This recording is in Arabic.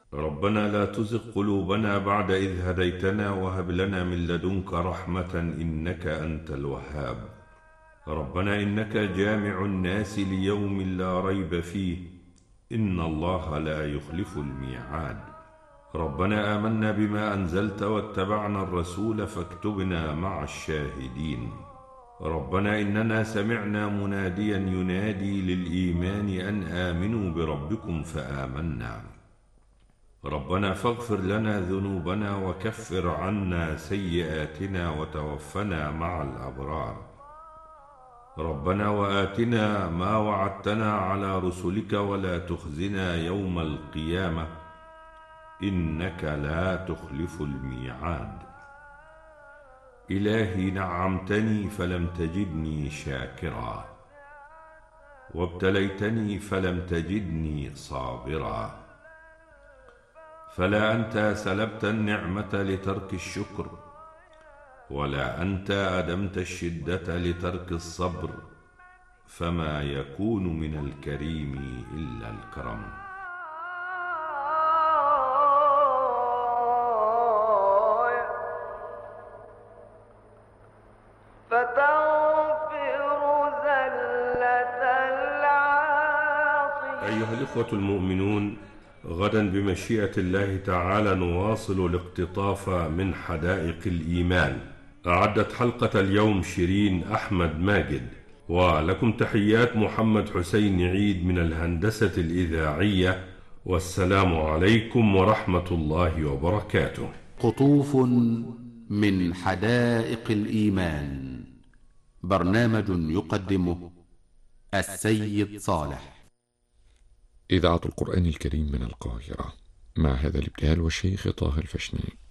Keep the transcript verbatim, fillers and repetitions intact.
ربنا لا تزغ قلوبنا بعد إذ هديتنا وهب لنا من لدنك رحمة إنك أنت الوهاب. ربنا إنك جامع الناس ليوم لا ريب فيه إن الله لا يخلف الميعاد. ربنا آمنا بما أنزلت واتبعنا الرسول فاكتبنا مع الشاهدين. ربنا إننا سمعنا مناديا ينادي للإيمان أن آمنوا بربكم فآمنا. ربنا فاغفر لنا ذنوبنا وكفر عنا سيئاتنا وتوفنا مع الأبرار. ربنا وآتنا ما وعدتنا على رسلك ولا تخزنا يوم القيامة إنك لا تخلف الميعاد. إلهي نعمتني فلم تجدني شاكرا وابتليتني فلم تجدني صابرا. فلا أنت سلبت النعمة لترك الشكر ولا أنت أدمت الشدة لترك الصبر، فما يكون من الكريم إلا الكرم. أيها الإخوة المؤمنون، غدا بمشيئة الله تعالى نواصل الاقتطاف من حدائق الإيمان. أعدت حلقة اليوم شيرين أحمد ماجد، ولكم تحيات محمد حسين عيد من الهندسة الإذاعية، والسلام عليكم ورحمة الله وبركاته. قطوف من حدائق الإيمان، برنامج يقدمه السيد صالح. إذاعة القرآن الكريم من القاهرة، مع هذا الابتهال والشيخ طه الفشني.